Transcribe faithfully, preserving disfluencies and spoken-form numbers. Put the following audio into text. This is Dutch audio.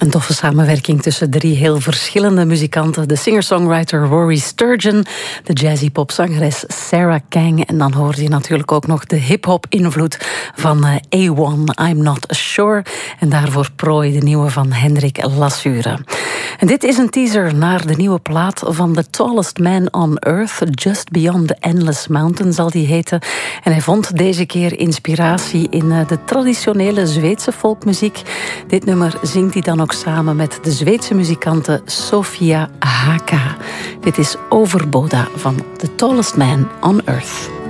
Een toffe samenwerking tussen drie heel verschillende muzikanten. De singer-songwriter Rory Sturgeon, de jazzy-popzangeres Sarah Kang en dan hoorde je natuurlijk ook nog de hip-hop-invloed van A één, I'm Not Sure. En daarvoor prooi de nieuwe van Hendrik Lassure. En dit is een teaser naar de nieuwe plaat van The Tallest Man on Earth, Just Beyond the Endless Mountain zal die heten. En hij vond deze keer inspiratie in de traditionele Zweedse folkmuziek. Dit nummer zingt hij dan ook samen met de Zweedse muzikante Sofia Haka. Dit is Overboda van The Tallest Man on Earth.